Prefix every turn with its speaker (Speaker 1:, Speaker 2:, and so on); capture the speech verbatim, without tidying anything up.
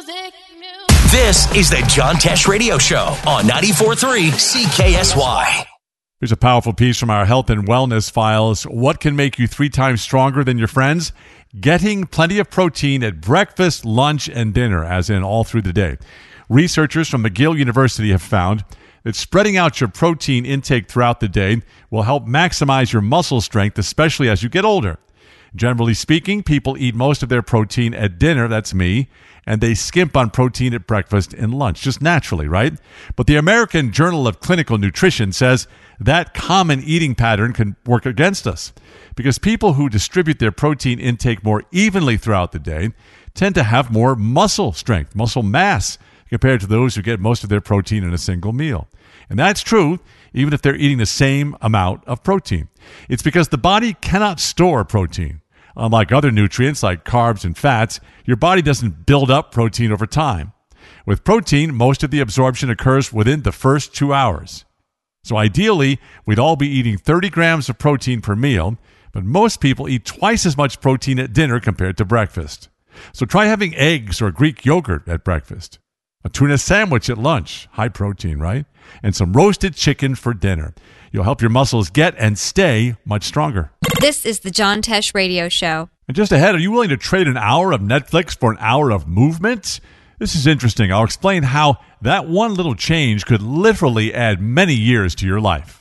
Speaker 1: music, music.
Speaker 2: This is the John Tesh Radio Show on ninety-four point three C K S Y.
Speaker 3: Here's a powerful piece from our health and wellness files. What can make you three times stronger than your friends? Getting plenty of protein at breakfast, lunch, and dinner, as in all through the day. Researchers from McGill University have found that spreading out your protein intake throughout the day will help maximize your muscle strength, especially as you get older. Generally speaking, people eat most of their protein at dinner, that's me, and they skimp on protein at breakfast and lunch, just naturally, right? But the American Journal of Clinical Nutrition says that common eating pattern can work against us because people who distribute their protein intake more evenly throughout the day tend to have more muscle strength, muscle mass, compared to those who get most of their protein in a single meal. And that's true even if they're eating the same amount of protein. It's because the body cannot store protein. Unlike other nutrients like carbs and fats, your body doesn't build up protein over time. With protein, most of the absorption occurs within the first two hours. So ideally, we'd all be eating thirty grams of protein per meal, but most people eat twice as much protein at dinner compared to breakfast. So try having eggs or Greek yogurt at breakfast. A tuna sandwich at lunch, high protein, right? And some roasted chicken for dinner. You'll help your muscles get and stay much stronger.
Speaker 4: This is the John Tesh Radio Show.
Speaker 3: And just ahead, are you willing to trade an hour of Netflix for an hour of movement? This is interesting. I'll explain how that one little change could literally add many years to your life.